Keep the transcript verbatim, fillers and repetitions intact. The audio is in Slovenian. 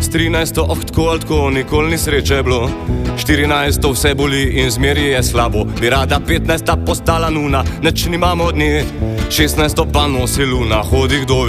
trinajsto, oh, tako ali tako, nikoli ni sreče bilo. štirinajsto, vse boli in zmeri je slabo. Bi rada petnajsta postala nuna, neč nimamo dne. šestnajsto pa nosi luna, hodi kdo